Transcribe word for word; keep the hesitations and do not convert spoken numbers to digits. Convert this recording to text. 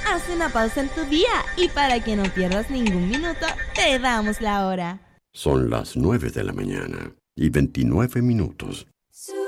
haz una pausa en tu día y para que no pierdas ningún minuto, te damos la hora. Son las nueve de la mañana y veintinueve minutos.